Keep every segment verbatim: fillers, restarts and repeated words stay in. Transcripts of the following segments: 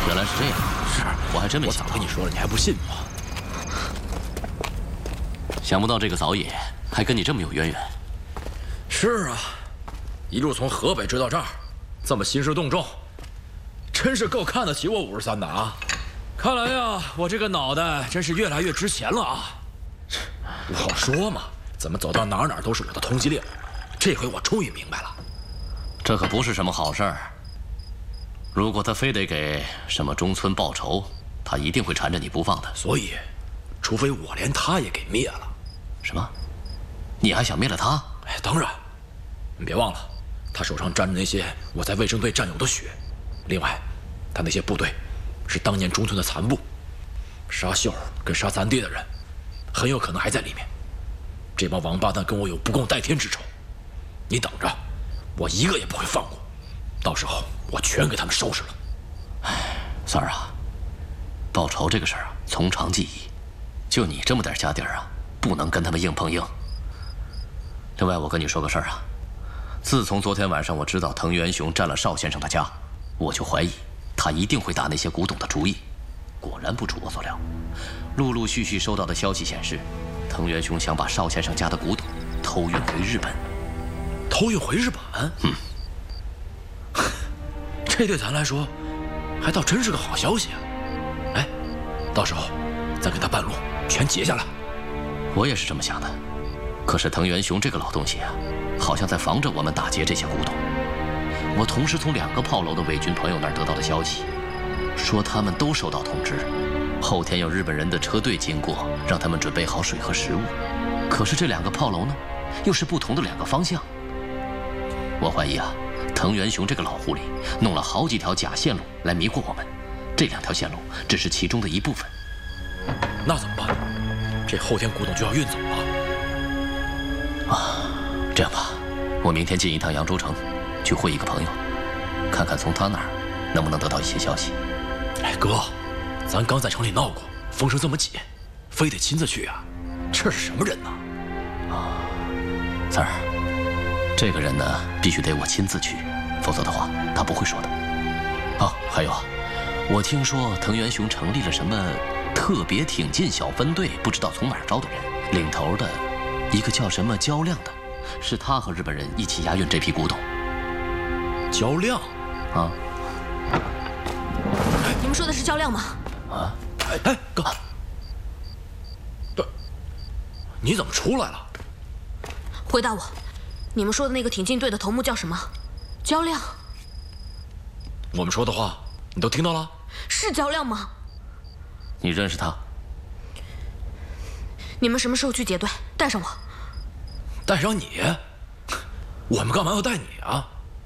原来是这样。 是， 我还真没想到。 我早跟你说了，你还不信吗？ 想不到这个早野还跟你这么有渊源。 是啊，一路从河北追到这儿，这么兴师动众，真是够看得起我五十三的啊！看来呀，我这个脑袋真是越来越值钱了啊！我说嘛，怎么走到哪儿哪儿都是我的通缉令？这回我终于明白了， 这可不是什么好事儿。如果他非得给什么中村报仇，他一定会缠着你不放的。 所以，除非我连他也给灭了。 什么？你还想灭了他？ 哎，当然。你别忘了，他手上沾着那些我在卫生队战友的血。另外，他那些部队是当年中村的残部，杀秀跟杀咱爹的人，很有可能还在里面。这帮王八蛋跟我有不共戴天之仇，你等着，我一个也不会放过。到时候我全给他们收拾了。 哎，三儿啊，报仇这个事儿啊，从长计议。就你这么点家底儿啊，不能跟他们硬碰硬。另外，我跟你说个事儿啊，自从昨天晚上我知道藤原雄占了邵先生的家，我就怀疑他一定会打那些古董的主意。果然不出我所料，陆陆续续收到的消息显示，藤原雄想把邵先生家的古董偷运回日本。 偷运回日本？ 嗯， 这对咱来说，还倒真是个好消息啊！哎，到时候再跟他半路全截下来。 我也是这么想的，可是藤原雄这个老东西啊，好像在防着我们打劫这些古董。我同时从两个炮楼的伪军朋友那儿得到的消息，说他们都收到通知，后天有日本人的车队经过，让他们准备好水和食物。可是这两个炮楼呢，又是不同的两个方向。我怀疑啊，藤原雄这个老狐狸弄了好几条假线路来迷惑我们，这两条线路只是其中的一部分。 那怎么办？这后天古董就要运走了。 啊，这样吧，我明天进一趟扬州城，去会一个朋友，看看从他那儿能不能得到一些消息。 哎，哥，咱刚在城里闹过，风声这么紧，非得亲自去啊？这是什么人呢？ 啊，三儿，这个人呢，必须得我亲自去，否则的话他不会说的。哦，还有啊，我听说藤原雄成立了什么特别挺进小分队，不知道从哪儿招的人，领头的一个叫什么焦亮的，是他和日本人一起押运这批古董。 焦亮？ 啊？ 你们说的是焦亮吗？ 啊？哎哎，哥，对，你怎么出来了？ 回答我，你们说的那个挺进队的头目叫什么？焦亮？ 我们说的话你都听到了？ 是焦亮吗？ 你认识他？ 你们什么时候去结队？带上我。 带上你？我们干嘛要带你啊？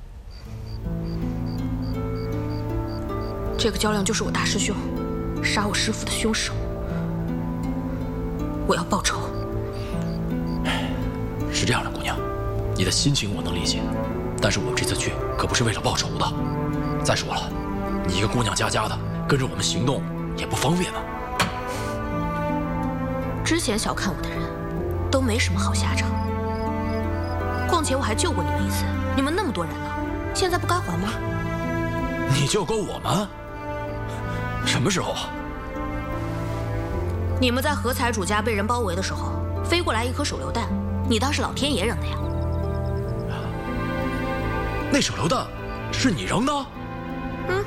这个焦亮就是我大师兄，杀我师父的凶手。我要报仇。 是这样的，姑娘，你的心情我能理解，但是我们这次去可不是为了报仇的。再说了，你一个姑娘家家的，跟着我们行动也不方便呢。 之前小看我的人，都没什么好下场。况且我还救过你们一次，你们那么多人呢，现在不该还吗？ 你救过我们？什么时候啊？ 你们在何财主家被人包围的时候，飞过来一颗手榴弹，你当是老天爷扔的呀？ 那手榴弹是你扔的？ 嗯。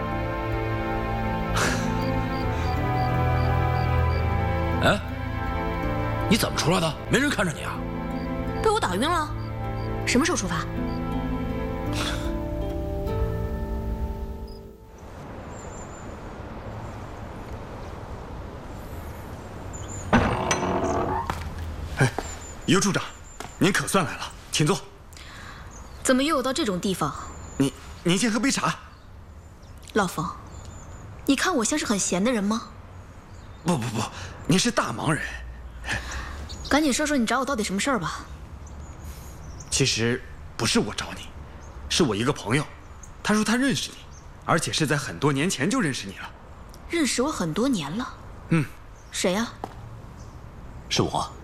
哎，你怎么出来的？没人看着你啊？ 被我打晕了。什么时候出发？ 哎，尤处长，您可算来了，请坐。 怎么又有到这种地方？ 您您先喝杯茶。 老冯，你看我像是很闲的人吗？ 不不不，您是大忙人。 赶紧说说你找我到底什么事儿吧。 其实不是我找你，是我一个朋友，他说他认识你，而且是在很多年前就认识你了。 认识我很多年了？ 嗯。 谁呀？ 是我。